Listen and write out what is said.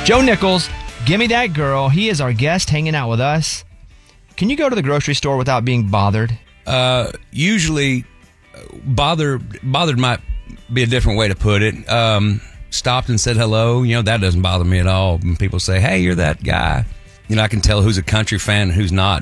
Joe Nichols, gimme that girl. He is our guest hanging out with us. Can you go to the grocery store without being bothered? Usually, bothered might be a different way to put it. Stopped and said hello. That doesn't bother me at all. When people say, hey, you're that guy. I can tell who's a country fan and who's not